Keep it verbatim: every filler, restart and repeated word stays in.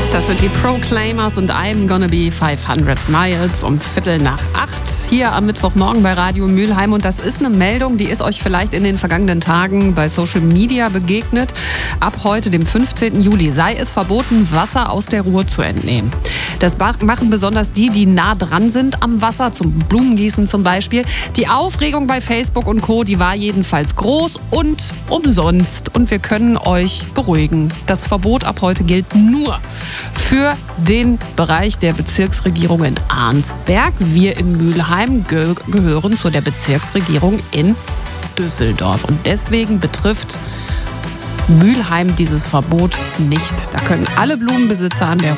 Das sind die Proclaimers und I'm Gonna Be fünfhundert Miles um Viertel nach acht hier am Mittwochmorgen bei Radio Mülheim. Und das ist eine Meldung, die ist euch vielleicht in den vergangenen Tagen bei Social Media begegnet. Ab heute, dem fünfzehnten Juli, sei es verboten, Wasser aus der Ruhr zu entnehmen. Das machen besonders die, die nah dran sind am Wasser, zum Blumengießen zum Beispiel. Die Aufregung bei Facebook und Co., die war jedenfalls groß und umsonst. Und wir können euch beruhigen. Das Verbot ab heute gilt nur für den Bereich der Bezirksregierung in Arnsberg. Wir in Mülheim ge- gehören zu der Bezirksregierung in Düsseldorf. Und deswegen betrifft Mülheim dieses Verbot nicht. Da können alle Blumenbesitzer an der